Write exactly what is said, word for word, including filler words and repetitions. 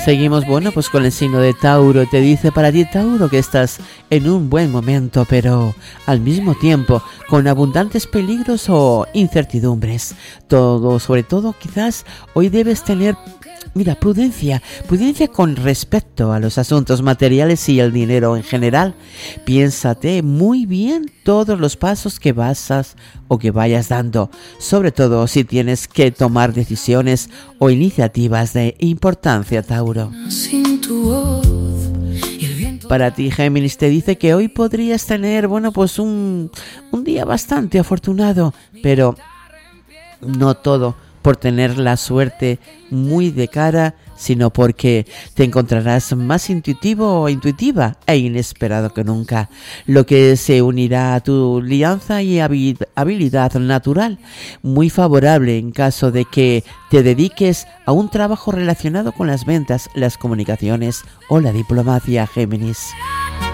Seguimos, bueno, pues con el signo de Tauro. Te dice para ti, Tauro, que estás en un buen momento, pero al mismo tiempo con abundantes peligros o incertidumbres. Todo, sobre todo, quizás hoy debes tener, mira, prudencia, prudencia con respecto a los asuntos materiales y el dinero en general. Piénsate muy bien todos los pasos que vas a, o que vayas dando, sobre todo si tienes que tomar decisiones o iniciativas de importancia, Tauro. Sin tu voz, y el viento... Para ti, Géminis, te dice que hoy podrías tener, bueno, pues un, un día bastante afortunado, pero no todo por tener la suerte muy de cara, sino porque te encontrarás más intuitivo o intuitiva e inesperado que nunca, lo que se unirá a tu lianza y habilidad natural, muy favorable en caso de que te dediques a un trabajo relacionado con las ventas, las comunicaciones o la diplomacia, Géminis.